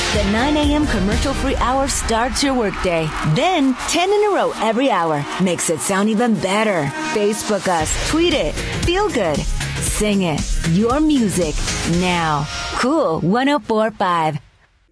The 9 a.m. commercial-free hour starts your workday. Then 10 in a row every hour makes it sound even better. Facebook us, tweet it, feel good, sing it. Your music now. Cool 104.5.